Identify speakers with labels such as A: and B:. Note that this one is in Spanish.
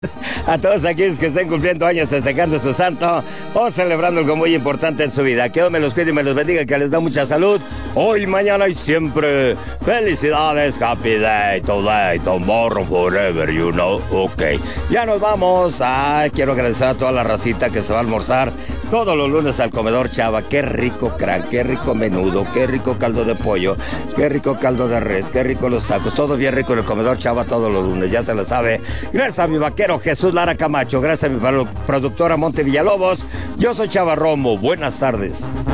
A: A todos aquellos que estén cumpliendo años, festejando su santo o celebrando algo muy importante en su vida. Que Dios me los cuide y me los bendiga, que les da mucha salud hoy, mañana y siempre. Felicidades, happy day, today, tomorrow, forever, you know. Ok, ya nos vamos. Quiero agradecer a toda la racita que se va a almorzar todos los lunes al comedor Chava. Qué rico crán, qué rico menudo, qué rico caldo de pollo, qué rico caldo de res, qué rico los tacos. Todo bien rico en el comedor Chava todos los lunes, ya se lo sabe. Gracias a mi vaquero Jesús Lara Camacho, gracias a mi productora Monte Villalobos. Yo soy Chava Romo, buenas tardes.